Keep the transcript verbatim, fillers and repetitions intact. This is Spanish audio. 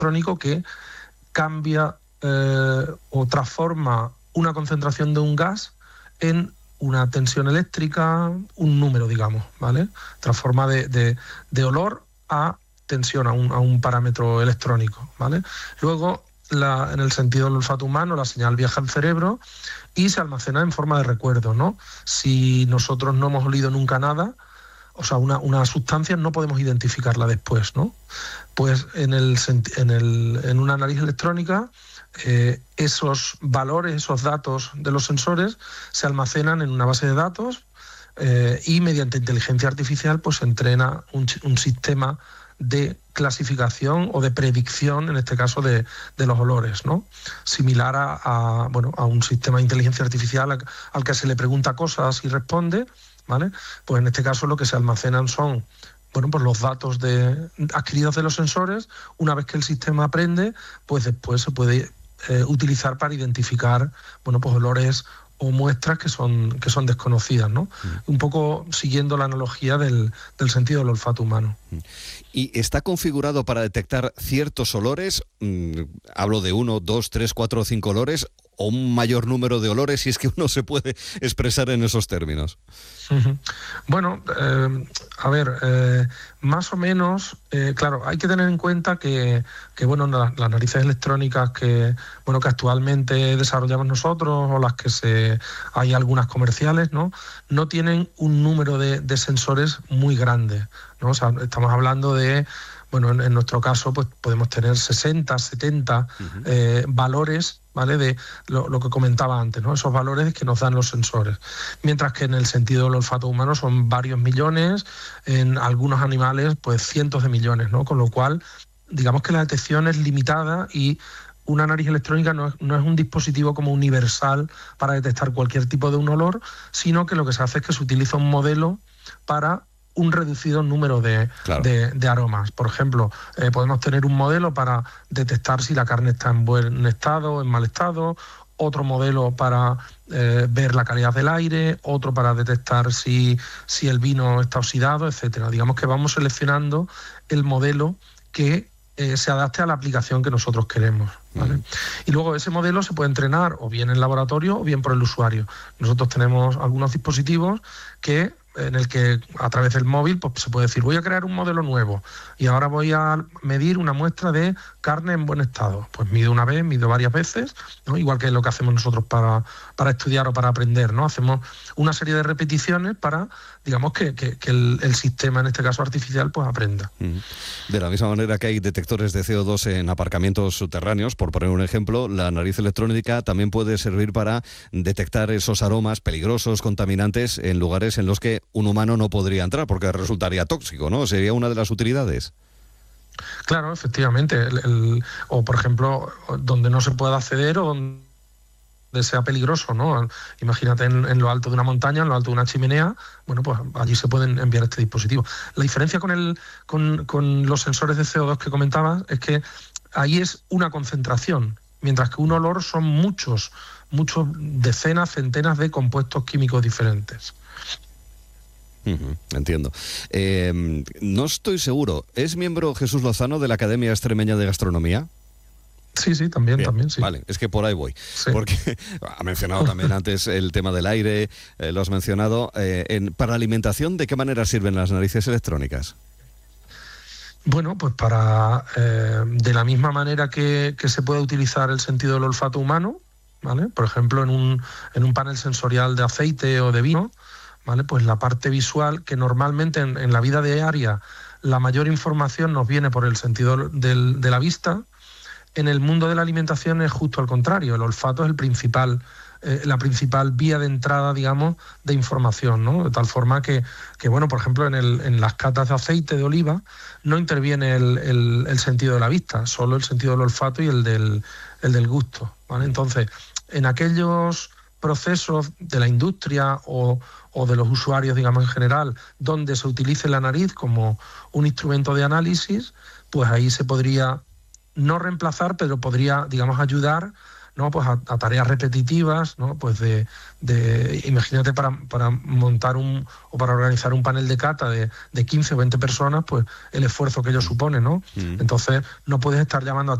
electrónico que cambia eh, o transforma una concentración de un gas en una tensión eléctrica, un número, digamos, ¿vale? Transforma de, de, de olor a tensión, a un, a un parámetro electrónico, ¿vale? Luego, la, en el sentido del olfato humano, la señal viaja al cerebro y se almacena en forma de recuerdo, ¿no? Si nosotros no hemos olido nunca nada, o sea, una, una sustancia, no podemos identificarla después, ¿no? Pues en, el, en, el, en una nariz electrónica, eh, esos valores, esos datos de los sensores se almacenan en una base de datos eh, y mediante inteligencia artificial pues se entrena un, un sistema de clasificación o de predicción, en este caso de, de los olores, ¿no? Similar a, a, bueno, a un sistema de inteligencia artificial al, al que se le pregunta cosas y responde, ¿vale? Pues en este caso lo que se almacenan son bueno, pues los datos de, adquiridos de los sensores. Una vez que el sistema aprende, pues después se puede eh, utilizar para identificar bueno, pues olores o muestras que son, que son desconocidas, ¿no? Mm. Un poco siguiendo la analogía del, del sentido del olfato humano. ¿Y está configurado para detectar ciertos olores? Mm, hablo de uno, dos, tres, cuatro o cinco olores, o un mayor número de olores, si es que uno se puede expresar en esos términos. Uh-huh. Bueno, eh, a ver, eh, más o menos, eh, claro, hay que tener en cuenta que, que bueno, la, las narices electrónicas que, bueno, que actualmente desarrollamos nosotros o las que se hay algunas comerciales, ¿no? No tienen un número de, de sensores muy grande, ¿no? O sea, estamos hablando de, bueno, en, en nuestro caso, pues podemos tener sesenta, setenta uh-huh. eh, valores, ¿vale? De lo, lo que comentaba antes, ¿no? Esos valores que nos dan los sensores. Mientras que en el sentido del olfato humano son varios millones, en algunos animales, pues cientos de millones, ¿no? Con lo cual, digamos que la detección es limitada y una nariz electrónica no es, no es un dispositivo como universal para detectar cualquier tipo de un olor, sino que lo que se hace es que se utiliza un modelo para un reducido número de, claro. de, de aromas. Por ejemplo, eh, podemos tener un modelo para detectar si la carne está en buen estado o en mal estado, otro modelo para eh, ver la calidad del aire, otro para detectar si, si el vino está oxidado, etcétera. Digamos que vamos seleccionando el modelo que eh, se adapte a la aplicación que nosotros queremos, ¿vale? Mm. Y luego ese modelo se puede entrenar o bien en laboratorio o bien por el usuario. Nosotros tenemos algunos dispositivos que en el que a través del móvil pues se puede decir, voy a crear un modelo nuevo y ahora voy a medir una muestra de carne en buen estado. Pues mido una vez, mido varias veces, ¿no? Igual que lo que hacemos nosotros para, para estudiar o para aprender, ¿no? Hacemos una serie de repeticiones para, digamos, que, que, que el, el sistema, en este caso artificial, pues aprenda. De la misma manera que hay detectores de C O dos en aparcamientos subterráneos, por poner un ejemplo, la nariz electrónica también puede servir para detectar esos aromas peligrosos, contaminantes, en lugares en los que un humano no podría entrar porque resultaría tóxico, ¿no? Sería una de las utilidades. Claro, efectivamente. El, el, o, por ejemplo, donde no se pueda acceder o donde sea peligroso, ¿no? Imagínate en, en lo alto de una montaña, en lo alto de una chimenea, bueno, pues allí se pueden enviar este dispositivo. La diferencia con, el, con, con los sensores de C O dos que comentabas es que ahí es una concentración, mientras que un olor son muchos, muchos decenas, centenas de compuestos químicos diferentes. Uh-huh, entiendo. Eh, no estoy seguro. ¿Es miembro Jesús Lozano de la Academia Extremeña de Gastronomía? Sí, sí, también, Bien, también, sí. Vale, es que por ahí voy. Sí. Porque ha mencionado también antes el tema del aire, eh, lo has mencionado. Eh, en, ¿Para la alimentación, de qué manera sirven las narices electrónicas? Bueno, pues para, eh, de la misma manera que, que se puede utilizar el sentido del olfato humano, ¿vale? Por ejemplo, en un, en un panel sensorial de aceite o de vino, ¿vale? Pues la parte visual, que normalmente en, en la vida diaria la mayor información nos viene por el sentido del, de la vista, en el mundo de la alimentación es justo al contrario. El olfato es el principal, eh, la principal vía de entrada, digamos, de información, ¿no? De tal forma que, que bueno, por ejemplo, en, el, en las catas de aceite de oliva no interviene el, el, el sentido de la vista, solo el sentido del olfato y el del, el del gusto, ¿vale? Entonces, en aquellos procesos de la industria o, o de los usuarios, digamos, en general, donde se utilice la nariz como un instrumento de análisis, pues ahí se podría no reemplazar, pero podría, digamos, ayudar, ¿no? Pues a, a tareas repetitivas, ¿no? Pues de, de imagínate para, para montar un o para organizar un panel de cata de, de quince o veinte personas, pues el esfuerzo que ello supone, ¿no? Mm. Entonces no puedes estar llamando a